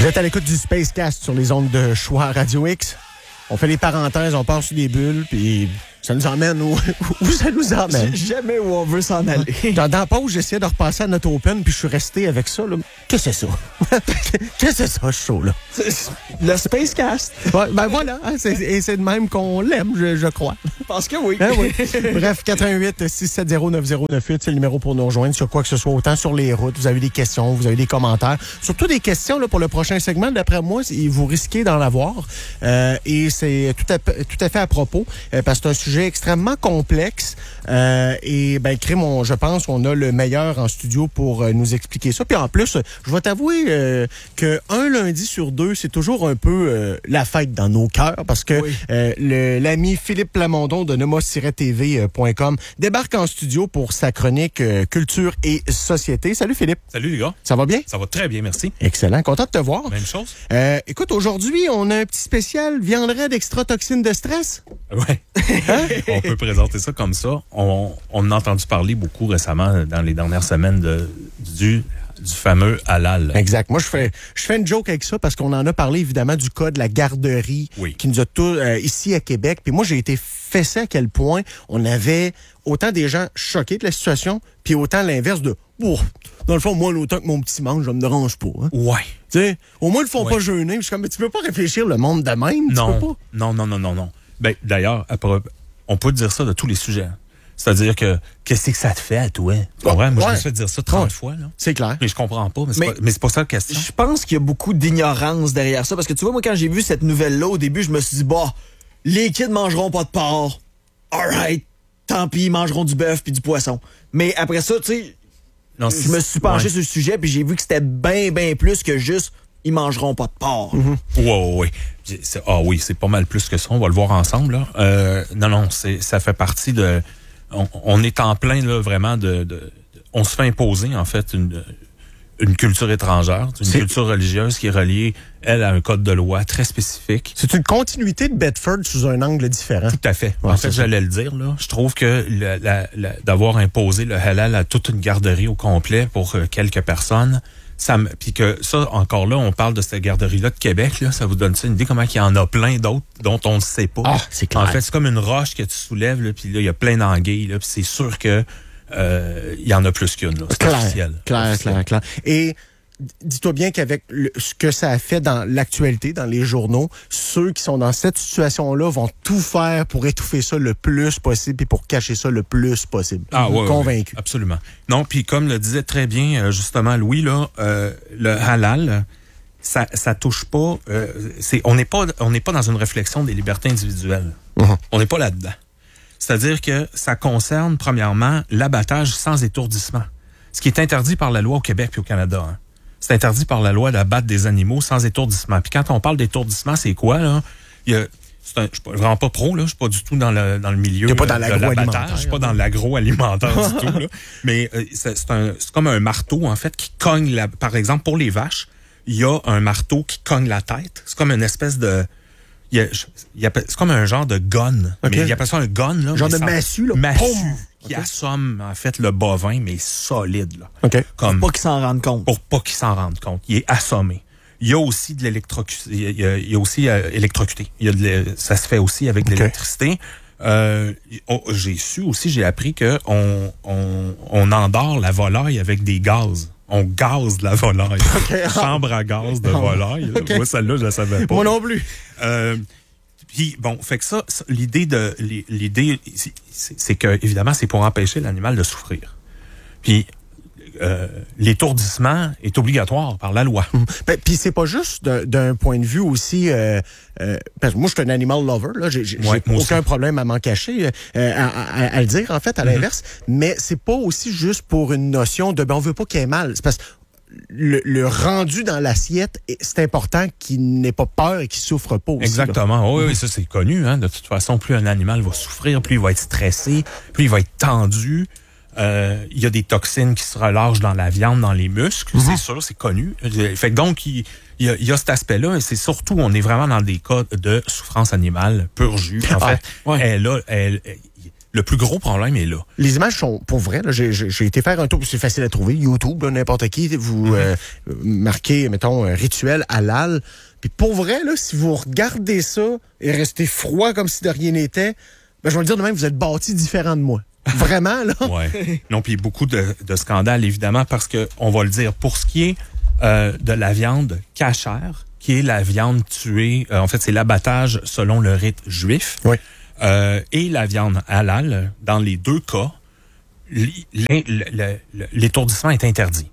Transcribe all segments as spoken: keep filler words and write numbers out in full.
êtes à l'écoute du Spacecast sur les ondes de Choix Radio X. On fait les parenthèses, on part sur des bulles, puis ça nous emmène où, où ça nous emmène. Jamais où on veut s'en aller. Dans, dans la pause, j'essayais de repasser à notre open, puis je suis resté avec ça. Là. Qu'est-ce que c'est ça? Qu'est-ce que c'est ça, ce show-là? Le Spacecast. Ouais, ben voilà, hein, c'est, et c'est de même qu'on l'aime, je, je crois. Parce que oui. Hein, oui. Bref, quatre un huit, six sept zéro, neuf zéro neuf huit, c'est le numéro pour nous rejoindre sur quoi que ce soit, autant sur les routes. Vous avez des questions, vous avez des commentaires. Surtout des questions là, pour le prochain segment. D'après moi, vous risquez d'en avoir. Euh, et c'est tout à, tout à fait à propos, euh, parce que c'est un sujet extrêmement complexe. Euh, et ben, Crime, on, je pense qu'on a le meilleur en studio pour euh, nous expliquer ça. Puis en plus, je vais t'avouer euh, que un lundi sur deux, c'est toujours un peu euh, la fête dans nos cœurs, parce que oui. euh, le, l'ami Philippe Plamondon de nomos tiret t v point com débarque en studio pour sa chronique euh, Culture et Société. Salut Philippe. Salut les gars. Ça va bien? Ça va très bien, merci. Excellent, content de te voir. Même chose. Euh, écoute, aujourd'hui, on a un petit spécial viande raide extra toxine de stress. Ouais. Hein? On peut présenter ça comme ça. On, on a entendu parler beaucoup récemment dans les dernières semaines de, du du fameux halal. Exact. Moi, je fais je fais une joke avec ça parce qu'on en a parlé évidemment du cas de la garderie oui. qui nous a tous euh, ici à Québec. Puis moi, j'ai été fessé à quel point on avait autant des gens choqués de la situation, puis autant l'inverse de oh, dans le fond, moi, autant que mon petit mange, ça me dérange pas. Hein? Ouais. Tu sais, au moins, ils le font ouais. pas jeûner. Je suis comme, mais tu peux pas réfléchir le monde de même. Non. Tu peux pas? Non, non, non, non, non. Ben, d'ailleurs, on peut dire ça de tous les sujets. C'est-à-dire que, qu'est-ce que ça te fait à toi? Tu comprends? Moi, ouais. je me suis fait dire ça trente ouais. fois, là. C'est clair. Mais je comprends pas, mais c'est, mais, pas, mais c'est pas ça la question. Je pense qu'il y a beaucoup d'ignorance derrière ça, parce que tu vois, moi, quand j'ai vu cette nouvelle-là, au début, je me suis dit, bah, les kids mangeront pas de porc. Alright. Tant pis, ils mangeront du bœuf puis du poisson. Mais après ça, tu sais, je me suis penché ouais. sur le sujet puis j'ai vu que c'était bien, bien plus que juste ils mangeront pas de porc. Mm-hmm. Ouais, ouais, ouais. Ah oui, c'est pas mal plus que ça. On va le voir ensemble, là. Euh, non, non, c'est, ça fait partie de... On, on est en plein, là, vraiment de, de, de... On se fait imposer, en fait, une, une culture étrangère, une c'est... culture religieuse qui est reliée, elle, à un code de loi très spécifique. C'est une continuité de Bedford sous un angle différent. Tout à fait. Ouais, en fait, j'allais le dire, là. Je trouve que la, la, la, d'avoir imposé le halal à toute une garderie au complet pour euh, quelques personnes, ça me, puis que ça, encore là, on parle de cette garderie-là de Québec, là, ça vous donne ça une idée comment il y en a plein d'autres dont on ne sait pas. Ah, c'est clair. En fait, c'est comme une roche que tu soulèves, là, puis là, il y a plein d'anguilles, là, puis c'est sûr que euh, il y en a plus qu'une, là. C'est clair, officiel. Clair, officiel. clair, clair. Et dis-toi bien qu'avec le, ce que ça a fait dans l'actualité, dans les journaux, ceux qui sont dans cette situation-là vont tout faire pour étouffer ça le plus possible et pour cacher ça le plus possible. Ah ouais, convaincu. Ouais, absolument. Non, puis comme le disait très bien justement Louis là, euh, le halal, ça, ça touche pas. Euh, c'est, on n'est pas, on n'est pas dans une réflexion des libertés individuelles. Uh-huh. On n'est pas là-dedans. C'est-à-dire que ça concerne premièrement l'abattage sans étourdissement, ce qui est interdit par la loi au Québec et au Canada. Hein. C'est interdit par la loi d'abattre des animaux sans étourdissement. Puis quand on parle d'étourdissement, c'est quoi, là? Il y a, c'est un, je suis pas, vraiment pas pro, là. Je suis pas du tout dans le, dans le milieu pas dans de l'abattage. Je suis pas dans l'agroalimentaire du tout, là. Mais euh, c'est, c'est, un, c'est comme un marteau, en fait, qui cogne, la, par exemple, pour les vaches, il y a un marteau qui cogne la tête. C'est comme une espèce de... Il y a, il y a, c'est comme un genre de gun. Okay. Mais il appelle ça un gun, là. Genre de massue, là. Massue. Qui okay. assomme, en fait, le bovin, mais solide, là. Okay. Comme, pour pas qu'il s'en rende compte. Pour pas qu'il s'en rende compte. Il est assommé. Il y a aussi de l'électrocuté. Il y a, il y a aussi euh, électrocuté. Il y a de ça se fait aussi avec de okay. l'électricité. Euh, on, j'ai su aussi, j'ai appris que on, on, on endort la volaille avec des gaz. On gaze la volaille. Okay. Chambre à gaz de volaille. Okay. Moi, celle-là, je la savais pas. Moi non plus. Euh, Puis bon, fait que ça, ça l'idée de l'idée, c'est, c'est que évidemment, c'est pour empêcher l'animal de souffrir. Puis euh, l'étourdissement est obligatoire par la loi. Mmh. Ben, puis c'est pas juste d'un, d'un point de vue aussi. Euh, euh, parce que moi, je suis un animal lover. Là, j'ai, j'ai ouais, aucun aussi. problème à m'en cacher, euh, à, à, à le dire en fait, à mmh. l'inverse. Mais c'est pas aussi juste pour une notion de ben on veut pas qu'il y ait mal. C'est parce que Le, le rendu dans l'assiette, c'est important qu'il n'ait pas peur et qu'il souffre pas aussi. Exactement. Oui, oui, ça c'est connu. Hein. De toute façon, plus un animal va souffrir, plus il va être stressé, plus il va être tendu. Euh, il y a des toxines qui se relâchent dans la viande, dans les muscles. Mm-hmm. C'est sûr, c'est connu. Fait que donc, il, il, y a, il y a cet aspect-là. Et c'est surtout, on est vraiment dans des cas de souffrance animale, pur jus. En ah, fait, ouais. elle a... Elle, elle, le plus gros problème est là. Les images sont pour vrai. Là, j'ai, j'ai été faire un tour, c'est facile à trouver. YouTube, là, n'importe qui, vous mm-hmm. euh, marquez, mettons, un rituel halal. Puis pour vrai, là, si vous regardez ça et restez froid comme si de rien n'était, ben, je vais le dire de même, vous êtes bâti différent de moi. Vraiment, là. Ouais. Non, puis beaucoup de, de scandales, évidemment, parce que on va le dire, pour ce qui est euh, de la viande cachère, qui est la viande tuée, euh, en fait, c'est l'abattage selon le rite juif, oui. euh, et la viande halal, dans les deux cas, l'étourdissement est interdit.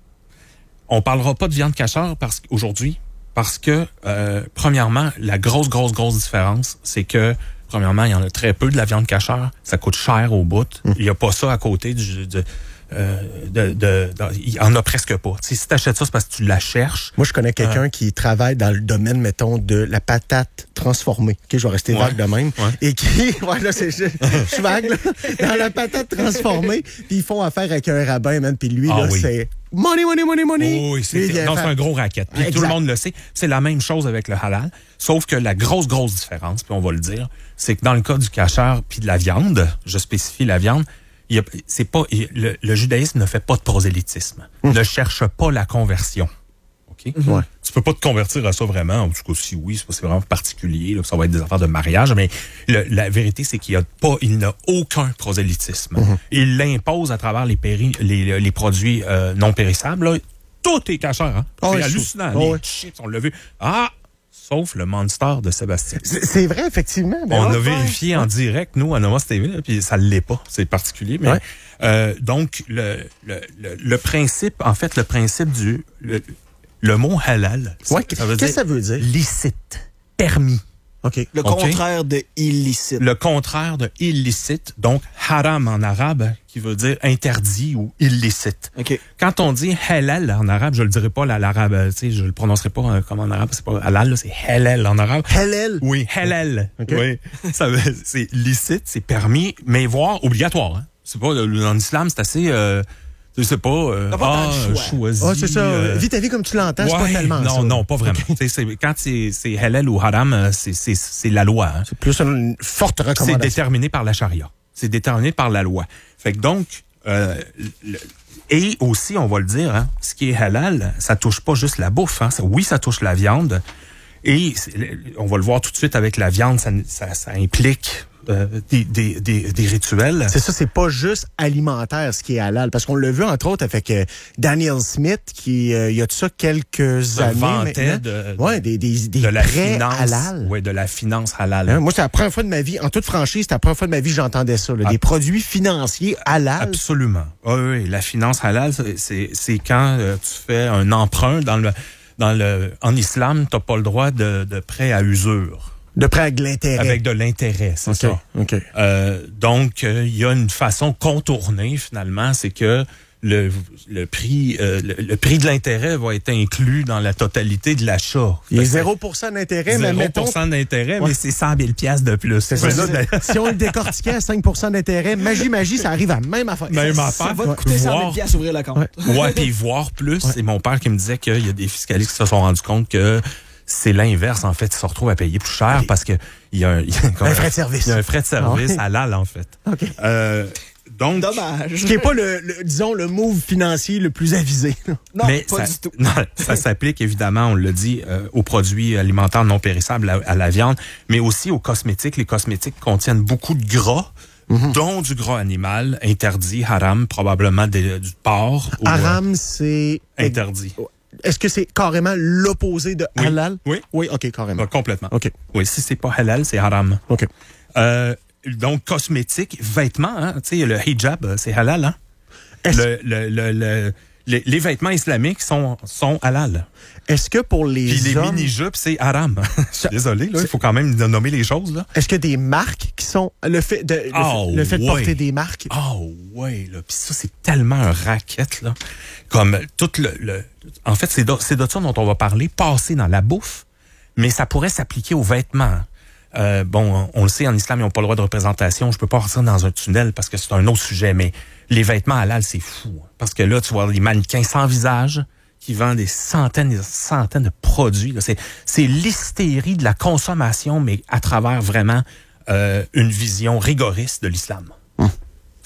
On parlera pas de viande cachère parce qu'aujourd'hui, parce que, euh, premièrement, la grosse, grosse, grosse différence, c'est que premièrement, il y en a très peu de la viande cachère. Ça coûte cher au bout. Mm. Il n'y a pas ça à côté du... De, euh, de, de, de, il n'y en a presque pas. T'sais, si tu achètes ça, c'est parce que tu la cherches. Moi, je connais quelqu'un euh, qui travaille dans le domaine, mettons, de la patate transformée. Okay, je vais rester ouais, vague de même. Ouais. Et qui... Ouais, là, c'est... Je, je suis vague, là. Dans la patate transformée. Puis ils font affaire avec un rabbin, man. Puis lui, ah, là, oui. c'est... Money, money, money, money. Oh, oui, c'est, c'est, non, c'est un gros racket. Puis tout le monde le sait. C'est la même chose avec le halal. Sauf que la grosse, grosse différence, puis on va le dire, c'est que dans le cas du kasher puis de la viande, je spécifie la viande, il y a, c'est pas, il, le, le judaïsme ne fait pas de prosélytisme. Mmh. Ne cherche pas la conversion. OK? Ouais. Tu peux pas te convertir à ça vraiment. En tout cas, si oui, c'est, c'est vraiment particulier. Là, ça va être des affaires de mariage. Mais le, la vérité, c'est qu'il y a pas, il n'a aucun prosélytisme. Mmh. Il l'impose à travers les, péri, les, les produits euh, non périssables. Là. Tout est cachère. Hein? Oh, c'est hallucinant. Oh, les ouais. chips, on l'a vu. Ah! Sauf le Monster de Sébastien. C'est, c'est vrai, effectivement. Ben on ouais, a vérifié ouais. en direct, nous, à Nomos T V, puis ça ne l'est pas. C'est particulier. Mais ouais. euh, donc, le, le, le, le principe, en fait, le principe du... Le, le mot halal, ouais, ça veut qu'est-ce que ça veut dire? Licite, permis. Okay. Le okay. contraire de illicite. Le contraire de illicite, donc haram en arabe, qui veut dire interdit ou illicite. Okay. Quand on dit halal en arabe, je le dirai pas l'arabe, tu sais, je le prononcerai pas euh, comme en arabe, c'est pas halal, là, c'est halal en arabe. Halal? Oui, halal. Okay. Oui. Ça veut, c'est licite, c'est permis, mais voire obligatoire. Hein. C'est pas, en islam, c'est assez... Euh, Je sais pas, euh, pas ah, choisi. Ah, c'est ça. Euh... Vis ta vie comme tu l'entends, ouais, c'est pas tellement non, ça. Non, pas vraiment. c'est, c'est, quand c'est, c'est halal ou haram, c'est, c'est, c'est la loi. Hein. C'est plus une forte recommandation. C'est déterminé par la charia. C'est déterminé par la loi. Fait que donc, euh, le, et aussi, on va le dire, hein, ce qui est halal, ça touche pas juste la bouffe. Hein. Oui, ça touche la viande. Et on va le voir tout de suite avec la viande, ça, ça, ça implique... Euh, des, des, des, des rituels. C'est ça, c'est pas juste alimentaire ce qui est halal. Parce qu'on l'a vu, entre autres, avec euh, Daniel Smith, qui, euh, il y a de ça quelques se années vantait de, ouais, des, des, des de la prêts finance, halal. Oui, de la finance halal. Hein? Moi, c'est la première fois de ma vie, en toute franchise, c'est la première fois de ma vie que j'entendais ça. Là, ah, des produits financiers halal. Absolument. Oui, oui, la finance halal, c'est, c'est quand euh, tu fais un emprunt dans le... Dans le, en islam, t'as pas le droit de, de prêt à usure. De prêt avec de l'intérêt. Avec de l'intérêt, c'est okay, ça. Okay. Euh, donc, il euh, y a une façon contournée, finalement, c'est que le, le prix euh, le, le prix de l'intérêt va être inclus dans la totalité de l'achat. Il y a zéro pour cent d'intérêt, mais mettons... zéro pour cent d'intérêt, ouais. mais c'est cent mille dollars de plus. C'est ça, c'est si on le décortiquait à cinq pour cent d'intérêt, magie, magie, ça arrive à la même affaire. Même ça, affaire. Ça va te coûter cent mille dollars ouvrir le compte. Ouais, ouais puis voir plus. Ouais. C'est mon père qui me disait qu'il y a des fiscalistes qui se sont rendus compte que c'est l'inverse, en fait. Ils se retrouvent à payer plus cher okay. parce que il y a un, il y a un, un frais de service. Il y a un frais de service okay. halal, en fait. OK. Euh, donc, dommage. Ce qui n'est pas le, le, disons, le move financier le plus avisé. Non, mais pas ça, du tout. Non, ça s'applique évidemment, on l'a dit, euh, aux produits alimentaires non périssables, à, à la viande, mais aussi aux cosmétiques. Les cosmétiques contiennent beaucoup de gras, mm-hmm. dont du gras animal, interdit, haram, probablement des, du porc. Haram, ou, c'est... interdit. Est-ce que c'est carrément l'opposé de oui. halal? Oui. Oui, OK, carrément. Euh, complètement. OK. Oui, si c'est pas halal, c'est haram. OK. Euh, donc, cosmétiques, vêtements, hein, tu sais, le hijab, c'est halal, hein? Le, le, le, le, les, les vêtements islamiques sont, sont halal. Est-ce que pour les Puis les hommes... mini-jupes, c'est haram. Je suis désolé, là, il faut quand même nommer les choses, là. Est-ce que des marques qui sont... Le fait de, le oh, fait, le fait de ouais. porter des marques... Oh, ouais, là. Puis ça, c'est tellement un racket, là. Comme tout le... le en fait, c'est de, c'est de ça dont on va parler, passer dans la bouffe, mais ça pourrait s'appliquer aux vêtements. Euh, bon, on, on le sait, en islam, ils n'ont pas le droit de représentation. Je peux pas rentrer dans un tunnel parce que c'est un autre sujet, mais les vêtements halal, c'est fou. Parce que là, tu vois des mannequins sans visage qui vendent des centaines et des centaines de produits. Là. C'est, c'est l'hystérie de la consommation, mais à travers vraiment euh, une vision rigoriste de l'islam. Hum.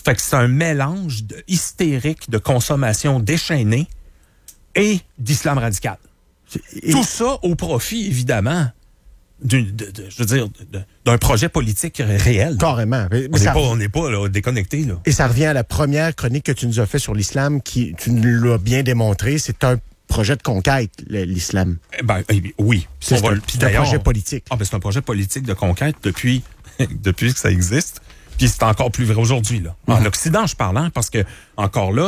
Fait que c'est un mélange de, hystérique de consommation déchaînée et d'islam radical. Et tout ça au profit, évidemment, d'une, de, de, je veux dire, de, d'un projet politique réel. Carrément. Mais on n'est ça... pas, on n'est pas là, déconnecté. Là. Et ça revient à la première chronique que tu nous as fait sur l'islam, qui tu nous l'as bien démontré, c'est un projet de conquête, l'islam. Eh ben, oui. C'est, c'est, un, c'est un projet politique. Ah, ben, c'est un projet politique de conquête depuis, depuis que ça existe. Puis c'est encore plus vrai aujourd'hui, là. En mm-hmm. Occident, je parle, hein, parce que, encore là,